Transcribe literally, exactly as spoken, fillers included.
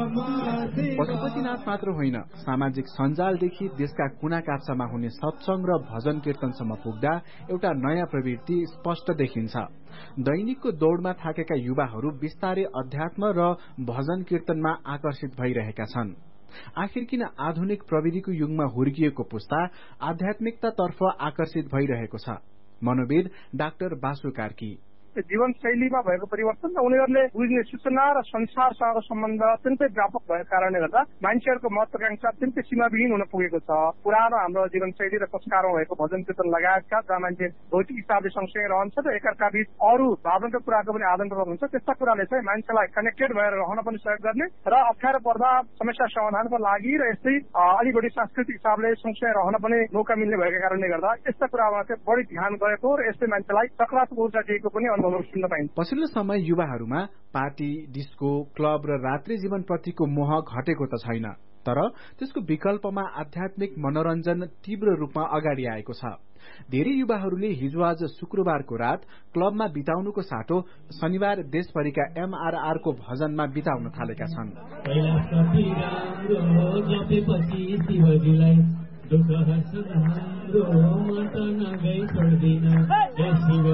पशुपतिनाथ मात्र होइन, सामाजिक सञ्जालदेखि देशका कुना काप्चामा हुने सत्संग र भजन कीर्तनसम्म पुग्दा एउटा नयाँ प्रवृत्ति स्पष्ट देखिन्छ। दैनिकको दौड़मा थाकेका युवाहरू बिस्तारै अध्यात्म र भजन कीर्तनमा आकर्षित भइरहेका छन्। आखिर किन आधुनिक प्रविधिको युगमा हुर्किएको पुस्ता आध्यात्मिकतातर्फ आकर्षित भइरहेको छ? मनोविद डाक्टर बासु कार्की। जीवन शैलीमा भएको परिवर्तन र उनीहरूले बुझ्ने सूचना र संसारसँगको सम्बन्ध अत्यन्तै व्यापक भएको कारणले गर्दा मान्छेहरूको महत्वाकांक्षा अत्यन्तै सीमाविहीन हुन पुगेको छ। पुरानो हाम्रो जीवनशैली र संस्कारमा भएको भजन कीर्तन लगायतका जहाँ मान्छे भौतिक हिसाबले सँगसँगै रहन्छ र एकअर्का बीच अरू भावनात्मक कुराको पनि आदान प्रदान हुन्छ, त्यस्ता कुराले चाहिँ मान्छेलाई कनेक्टेड भएर रहन पनि सहयोग गर्ने र अप्ठ्यारो पर्दा समस्या समाधानको लागि र यस्तै अलि बढी सांस्कृतिक हिसाबले सँगसँगै रहन पनि मौका मिल्ने भएको कारणले गर्दा यस्ता कुरामा चाहिँ बढी ध्यान गरेको र यस्तै मान्छेलाई सकारात्मक ऊर्जा दिएको पनि पछिल्लो समय युवाहरूमा पार्टी, डिस्को, क्लब र रात्रि जीवन प्रतिको मोह घटेको त छैन, तर त्यसको विकल्पमा आध्यात्मिक मनोरञ्जन तीव्र रूपमा अगाडि आएको छ। धेरै युवाहरूले हिजो आज शुक्रबारको रात क्लबमा बिताउनुको साटो शनिबार देशभरिका एमआरआर को भजनमा बिताउन थालेका छन्।